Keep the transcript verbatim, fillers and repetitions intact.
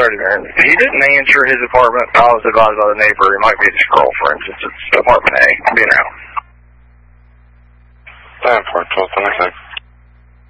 thirty there. He didn't answer his apartment. I was advised by the neighbor he might be his girlfriend since it's apartment A. Be around. Nine four twelve twenty six.